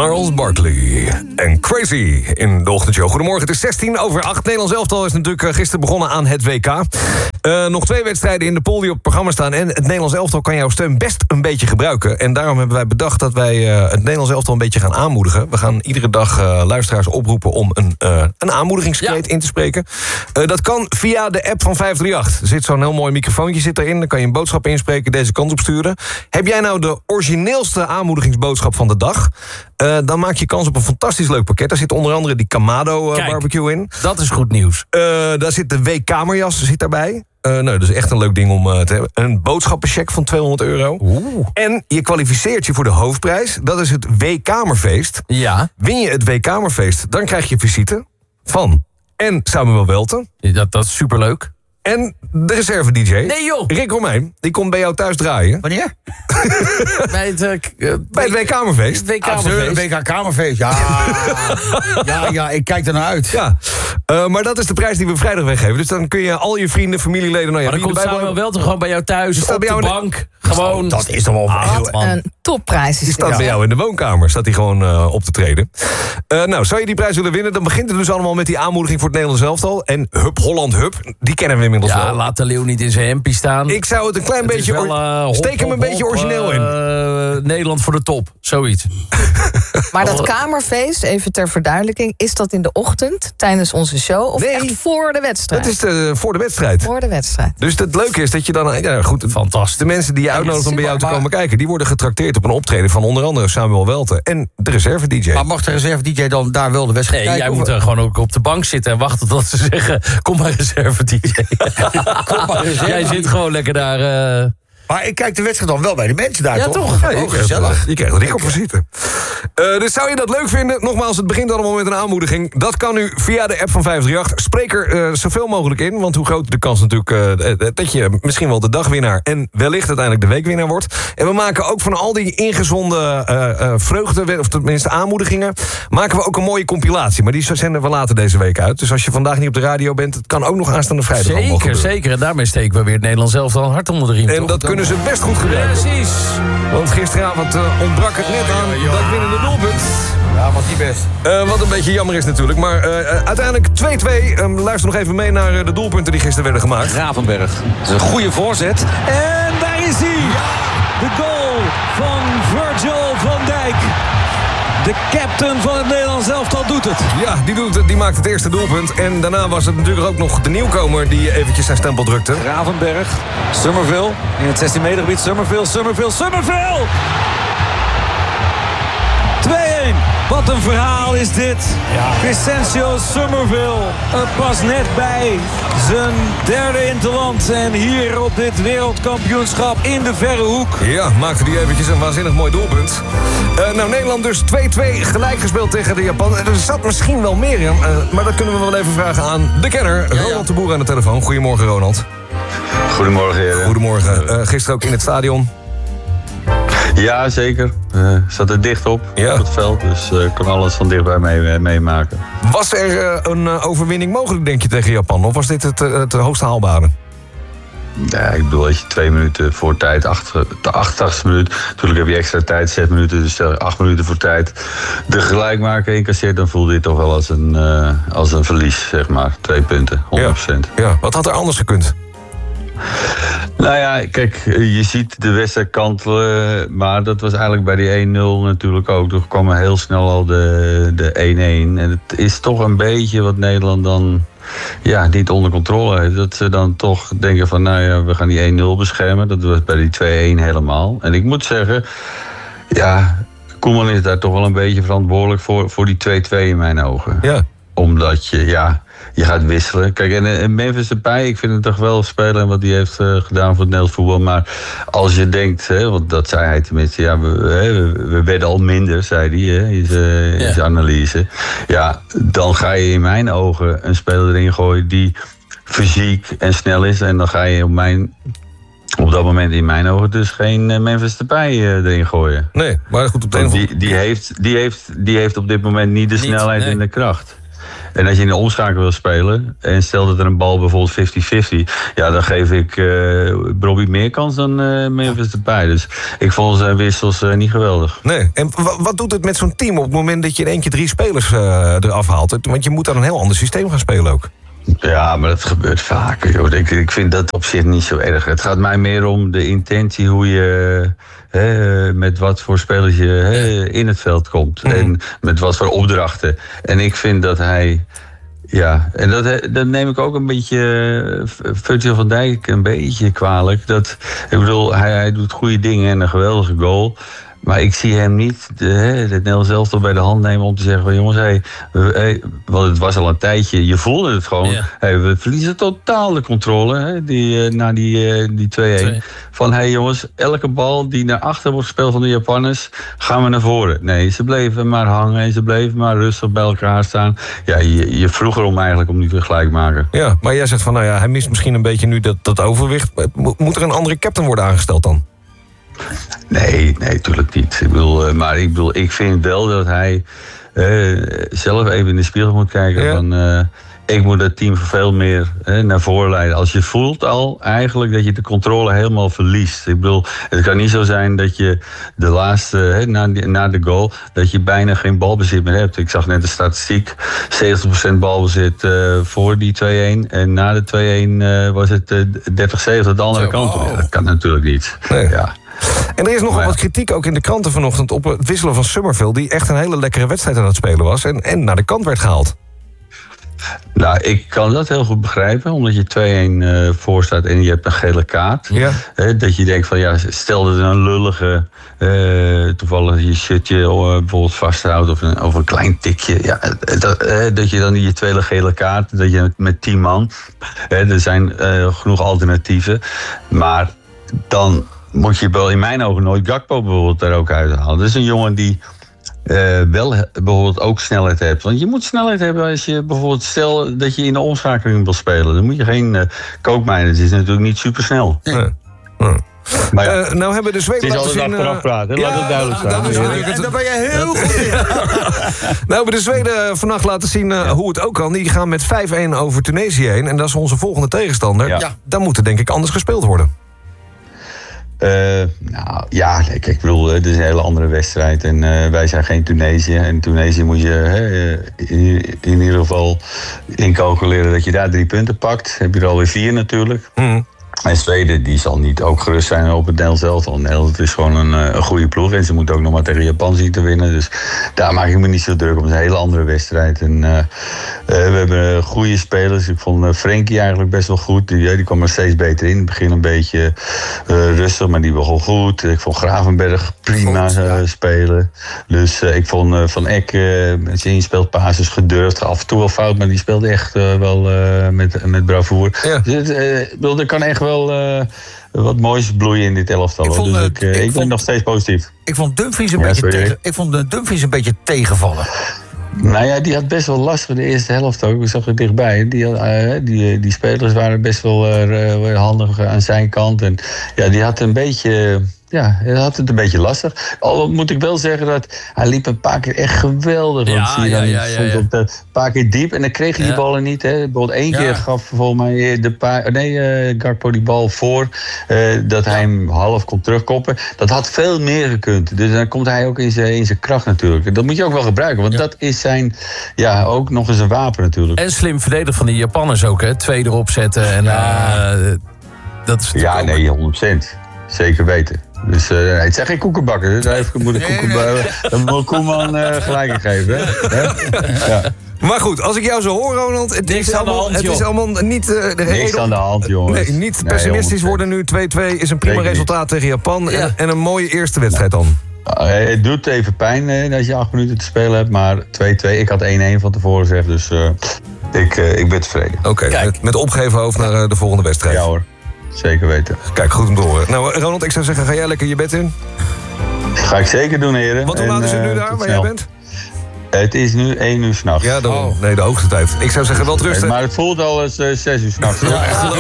Gnarls Barkley en Crazy in de ochtendshow. Goedemorgen, het is 6:16 Nederlands elftal is natuurlijk gisteren begonnen aan het WK. Nog 2 wedstrijden in de pool die op het programma staan. En het Nederlands elftal kan jouw steun best een beetje gebruiken. En daarom hebben wij bedacht dat wij het Nederlands elftal een beetje gaan aanmoedigen. We gaan iedere dag luisteraars oproepen om een aanmoedigingskreet in te spreken. Dat kan via de app van 538. Er zit zo'n heel mooi microfoontje erin. Dan kan je een boodschap inspreken, deze kant op sturen. Heb jij nou de origineelste aanmoedigingsboodschap van de dag? Dan maak je kans op een fantastisch leuk pakket. Daar zit onder andere die Kamado barbecue in. Dat is goed nieuws. Daar zit de W-kamerjas daarbij. Dat is echt een leuk ding om te hebben. Een boodschappencheck van €200. En je kwalificeert je voor de hoofdprijs. Dat is het W-kamerfeest. Ja. Win je het W-kamerfeest, dan krijg je visite van en Samuel Welten. Dat is superleuk. En de reserve-dj. Nee joh! Rick Romeijn, die komt bij jou thuis draaien. Wanneer? Bij het WK-kamerfeest. WK-kamerfeest, ja, ik kijk er naar uit. Ja, maar dat is de prijs die we vrijdag weggeven. Dus dan kun je al je vrienden, familieleden... Maar dan komt Samuel wel toch gewoon bij jou thuis, op de bank. Gewoon. Dat is toch wel Wat een topprijs. Die staat bij jou in de woonkamer, staat hij gewoon op te treden. Zou je die prijs willen winnen, dan begint het dus allemaal met die aanmoediging voor het Nederlands elftal. En Hup Holland Hup, die kennen we inmiddels wel. Ja, laat de leeuw niet in zijn hempie staan. Ik zou het een klein beetje... steek hem een beetje origineel in. Nederland voor de top, zoiets. Maar dat kamerfeest, even ter verduidelijking, is dat in de ochtend tijdens onze show of echt voor de wedstrijd? Dat is voor de wedstrijd. Voor de wedstrijd. Dus het leuke is dat je dan... Fantastisch. De mensen die je uitnodigt om bij jou te komen kijken, die worden getrakteerd op een optreden van onder andere Samuel Welten en de reserve-dj. Maar mag de reserve-dj dan daar wel de wedstrijd kijken? Jij moet er gewoon ook op de bank zitten en wachten tot ze zeggen, kom maar reserve-dj. Jij zit gewoon lekker daar... Maar ik kijk de wedstrijd dan wel bij de mensen daar, ja, toch? Ja, gezellig. Je krijgt Rick op visite. Dus zou je dat leuk vinden? Nogmaals, het begint allemaal met een aanmoediging. Dat kan nu via de app van 538. Spreek er zoveel mogelijk in, want hoe groter de kans natuurlijk... dat je misschien wel de dagwinnaar en wellicht uiteindelijk de weekwinnaar wordt. En we maken ook van al die ingezonde vreugde, of tenminste aanmoedigingen, maken we ook een mooie compilatie. Maar die zenden we later deze week uit. Dus als je vandaag niet op de radio bent, het kan ook nog aanstaande vrijdag. Zeker. En daarmee steken we weer het Nederlands elftal een hart onder de riem. En dat kunnen ze best goed gebruiken. Precies. Want gisteravond ontbrak het net aan dat winnende doelpunt. Ja, was niet best. Wat een beetje jammer is natuurlijk. Maar uiteindelijk 2-2. Luister nog even mee naar de doelpunten die gisteren werden gemaakt. Gravenberg. Dat is een goede voorzet. En daar is hij. De goal van Virgil van Dijk. De captain van het Nederlands elftal doet het. Ja, die doet het. Die maakt het eerste doelpunt. En daarna was het natuurlijk ook nog de nieuwkomer die eventjes zijn stempel drukte. Gravenberg. Summerville. In het 16 meter gebied. Summerville. 2-1. Wat een verhaal is dit. Crescencio Summerville pas net bij zijn derde interland. En hier op dit wereldkampioenschap in de verre hoek. Ja, maakte die eventjes een waanzinnig mooi doelpunt. Nederland dus 2-2 gelijk gespeeld tegen de Japan. Er zat misschien wel meer in, maar dat kunnen we wel even vragen aan de kenner. Ronald de Boer aan de telefoon. Goedemorgen, Ronald. Goedemorgen, heren. Goedemorgen. Gisteren ook in het stadion. Ja, zeker. Zat er dicht op het veld, dus kon alles van dichtbij meemaken. Was er een overwinning mogelijk, denk je, tegen Japan? Of was dit het hoogst haalbare? Ja, ik bedoel, als je 2 minuten voor tijd, de 88e minuut... Natuurlijk heb je extra tijd, 6 minuten, dus 8 minuten voor tijd... de gelijkmaker incasseert, dan voelde je toch wel als een verlies, zeg maar. 2 punten, 100%. Ja. Wat had er anders gekund? Nou ja, kijk, je ziet de wedstrijd kantelen, maar dat was eigenlijk bij die 1-0 natuurlijk ook. Toen kwam er heel snel al de 1-1. En het is toch een beetje wat Nederland dan niet onder controle heeft. Dat ze dan toch denken van, we gaan die 1-0 beschermen. Dat was bij die 2-1 helemaal. En ik moet zeggen, Koeman is daar toch wel een beetje verantwoordelijk voor die 2-2 in mijn ogen. Ja. Omdat je gaat wisselen. Kijk, en Memphis Depay, ik vind het toch wel spelen en wat hij heeft gedaan voor het Nederlands voetbal. Maar als je denkt, want dat zei hij tenminste, we werden al minder, zei hij, in zijn analyse. Ja, dan ga je in mijn ogen een speler erin gooien die fysiek en snel is. En dan ga je op dat moment in mijn ogen dus geen Memphis Depay erin gooien. Nee, maar goed, op de die heeft op dit moment niet de snelheid en de kracht. En als je in de omschakeling wil spelen, en stel dat er een bal bijvoorbeeld 50-50, ja, dan geef ik Robbie meer kans dan Memphis Depay. Dus ik vond zijn wissels niet geweldig. Nee. En wat doet het met zo'n team op het moment dat je in één keer 3 spelers eraf haalt? Want je moet dan een heel ander systeem gaan spelen ook. Ja, maar dat gebeurt vaker, joh. Ik vind dat op zich niet zo erg. Het gaat mij meer om de intentie, hoe je met wat voor spelers je in het veld komt. En met wat voor opdrachten. En ik vind dat hij... Ja, en dat neem ik ook een beetje Virgil van Dijk een beetje kwalijk. Ik bedoel, hij doet goede dingen en een geweldige goal. Maar ik zie hem niet het Nederlands elftal bij de hand nemen om te zeggen... jongens, want het was al een tijdje, je voelde het gewoon. Ja. We verliezen totaal de controle na die 2-1. Van jongens, elke bal die naar achter wordt gespeeld van de Japanners... gaan we naar voren. Nee, ze bleven maar hangen en ze bleven maar rustig bij elkaar staan. Ja, je vroeg erom eigenlijk om die te gelijk maken. Ja, maar jij zegt van, hij mist misschien een beetje nu dat overwicht. Moet er een andere captain worden aangesteld dan? Nee, natuurlijk niet. Ik vind wel dat hij zelf even in de spiegel moet kijken. Ja. Van, ik moet het team veel meer naar voren leiden. Als je voelt al eigenlijk dat je de controle helemaal verliest. Ik bedoel, het kan niet zo zijn dat je de laatste, na de goal, dat je bijna geen balbezit meer hebt. Ik zag net de statistiek, 70% balbezit voor die 2-1. En na de 2-1 was het 30-70 de andere kant op. Ja, dat kan natuurlijk niet. Nee. Ja. En er is nogal wat kritiek ook in de kranten vanochtend op het wisselen van Summerville, die echt een hele lekkere wedstrijd aan het spelen was en naar de kant werd gehaald. Nou, ik kan dat heel goed begrijpen, omdat je 2-1 voor staat en je hebt een gele kaart. Ja. Dat je denkt van, stel dat er een lullige, toevallig je shirtje bijvoorbeeld vasthoudt of een klein tikje. Ja, dat je dan die tweede gele kaart, dat je met 10 man, er zijn genoeg alternatieven, maar dan moet je wel in mijn ogen nooit Gakpo bijvoorbeeld daar ook uithalen. Dat is een jongen die wel bijvoorbeeld ook snelheid hebt. Want je moet snelheid hebben als je bijvoorbeeld stel dat je in de omschakeling wil spelen. Dan moet je geen kookmijnen. Het is natuurlijk niet supersnel. Nee. Maar nou hebben de Zweden laten zien... Het is altijd achteraf praten, laat het duidelijk zijn. En daar ben je heel goed in. Nou hebben de Zweden vannacht laten zien hoe het ook kan. Die gaan met 5-1 over Tunesië heen. En dat is onze volgende tegenstander. Ja. Dan moet er denk ik anders gespeeld worden. Ik bedoel, het is een hele andere wedstrijd. En wij zijn geen Tunesië. En Tunesië moet je in ieder geval incalculeren dat je daar 3 punten pakt. Heb je er alweer 4 natuurlijk. En Zweden, die zal niet ook gerust zijn op het Nederlands elftal. Nederland is gewoon een goede ploeg. En ze moeten ook nog maar tegen Japan zien te winnen. Dus daar maak ik me niet zo druk om. Het is een hele andere wedstrijd. En we hebben goede spelers. Ik vond Frenkie eigenlijk best wel goed. Die kwam er steeds beter in. In het begin een beetje rustig, maar die begon goed. Ik vond Gravenberg prima spelen. Dus ik vond Van Eck zijn inspeelpases gedurfd. Af en toe wel fout, maar die speelde echt wel met bravoure. Ja. Dus er kan echt wel wat moois bloeien in dit elftal. Dus ik ben nog steeds positief. Ik vond Dumfries een beetje tegenvallen. Nou ja, die had best wel last voor de eerste helft ook. Ik zag er dichtbij. Die spelers waren best wel handig aan zijn kant. En ja, die had een beetje... Ja, hij had het een beetje lastig. Al moet ik wel zeggen dat hij liep een paar keer echt geweldig. Een paar keer diep en dan kreeg hij die ballen niet. Hè. Bijvoorbeeld 1 keer gaf volgens mij Gakpo die bal voor. Dat hij hem half kon terugkoppen. Dat had veel meer gekund. Dus dan komt hij ook in zijn kracht natuurlijk. Dat moet je ook wel gebruiken. Want dat is zijn, ook nog eens een wapen natuurlijk. En slim verdedigen van die Japanners ook. Hè. 2 erop zetten. En, dat is 100%. Zeker weten. Dus het zijn geen koekenbakken. Daar moet Koeman gelijk in geven. Hè? Ja. Maar goed, als ik jou zo hoor, Ronald... Het is allemaal niet... Niks aan de hand, jongens. Nee, niet pessimistisch worden nu. 2-2 is een prima resultaat tegen Japan. Ja. En een mooie eerste wedstrijd dan. Het doet even pijn als je 8 minuten te spelen hebt. Maar 2-2. Ik had 1-1 van tevoren gezegd. Dus ik ben tevreden. Oké, met opgeheven hoofd naar de volgende wedstrijd. Ja hoor. Zeker weten. Kijk, goed om te horen. Nou, Ronald, ik zou zeggen, ga jij lekker je bed in? Ga ik zeker doen, heren. Hoe laat is het nu daar, waar jij bent? Het is nu 1 uur s'nachts. Ja, dan, nee, de hoogste tijd. Ik zou zeggen, wel rusten. Maar het voelt al als 6 uur s'nachts. Ja,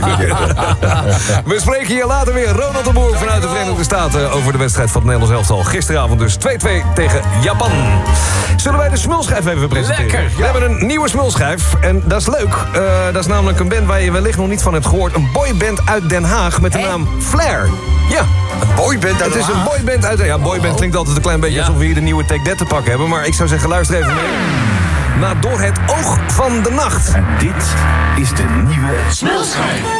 We spreken hier later weer Ronald de Boer vanuit de Verenigde Staten over de wedstrijd van het Nederlands elftal. Gisteravond dus 2-2 tegen Japan. Zullen wij de smulschijf even presenteren? Lekker, We hebben een nieuwe smulschijf en dat is leuk. Dat is namelijk een band waar je wellicht nog niet van hebt gehoord. Een boyband uit Den Haag met de naam Flair. Ja. Een boyband uit Het is een boyband uit... Ja, boyband klinkt altijd een klein beetje alsof we hier de nieuwe Take That te pakken hebben. Maar ik zou zeggen, luister even mee. Naar Door het oog van de nacht. Dit is de nieuwe smulschijf.